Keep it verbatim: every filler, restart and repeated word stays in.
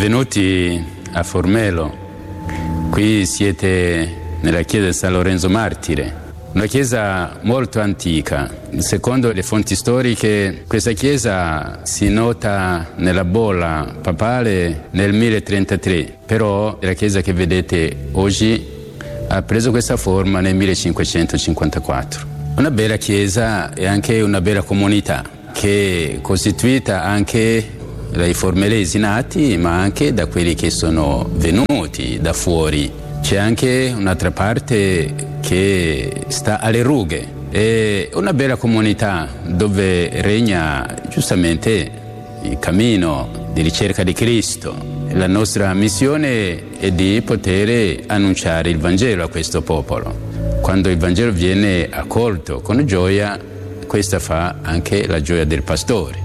Benvenuti a Formello. Qui siete nella chiesa di San Lorenzo Martire, una chiesa molto antica. Secondo le fonti storiche, questa chiesa si nota nella bolla papale nel mille trentatré, però la chiesa che vedete oggi ha preso questa forma nel millecinquecentocinquantaquattro. Una bella chiesa e anche una bella comunità che è costituita anche dai formelesi nati, ma anche da quelli che sono venuti da fuori. C'è anche un'altra parte che sta alle rughe. È una bella comunità dove regna giustamente il cammino di ricerca di Cristo. La nostra missione è di poter annunciare il Vangelo a questo popolo. Quando il Vangelo viene accolto con gioia, questa fa anche la gioia del pastore.